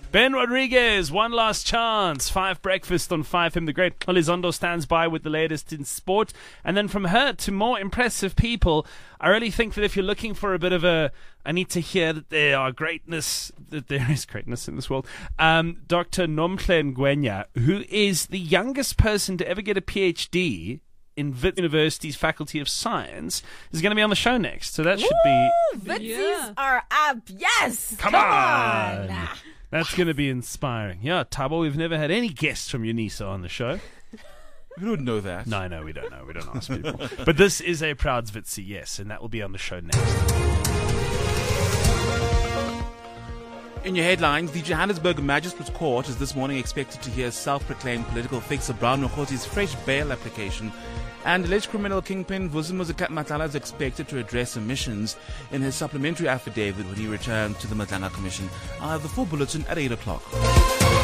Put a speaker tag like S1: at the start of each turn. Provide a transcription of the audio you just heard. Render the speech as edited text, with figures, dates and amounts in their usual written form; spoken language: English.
S1: Ben Rodriguez, one last chance. 5 breakfast on 5FM. The great Elizondo stands by with the latest in sport. And then from her to more impressive people, I really think that if you're looking for a bit of I need to hear that there is greatness in this world. Dr. Nomhle Ngwenya, who is the youngest person to ever get a PhD in Wits University's Faculty of Science, is going to be on the show next. So that should be...
S2: Witsies are up. Yes.
S1: Come on. That's going to be inspiring. Yeah, Thabo, we've never had any guests from UNISA on the show.
S3: We don't know that.
S1: No, we don't know. We don't ask people. But this is a proud Zwitsi, yes, and that will be on the show next.
S3: In your headlines, the Johannesburg Magistrates Court is this morning expected to hear self-proclaimed political fixer Brown Nokhozi's fresh bail application. And alleged criminal kingpin Vusimuzi Matala is expected to address omissions in his supplementary affidavit when he returns to the Matlanga Commission. I have the full bulletin at 8 o'clock.